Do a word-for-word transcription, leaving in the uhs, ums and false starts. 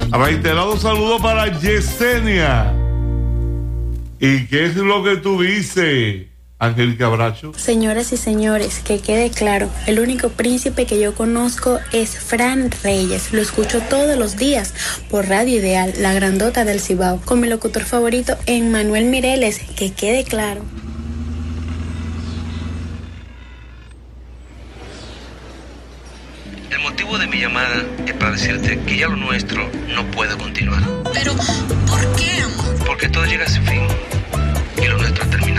Reiterado saludo para Yesenia. ¿Y qué es lo que tú dices, Angélica Bracho? Señoras y señores, que quede claro, el único príncipe que yo conozco es Fran Reyes. Lo escucho todos los días por Radio Ideal, la grandota del Cibao, con mi locutor favorito, Emmanuel Mireles. Que quede claro. El motivo de mi llamada es para decirte que ya lo nuestro no puede continuar. Pero, ¿por qué, amor? Porque todo llega a su fin y lo nuestro termina.